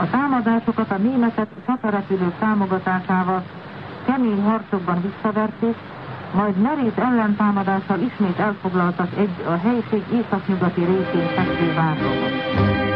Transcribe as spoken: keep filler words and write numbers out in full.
A támadásokat a németek csatarepülők támogatásával kemény harcokban visszaverték, majd merész ellentámadással ismét elfoglaltak egy a helység északnyugati részén fekvő várost.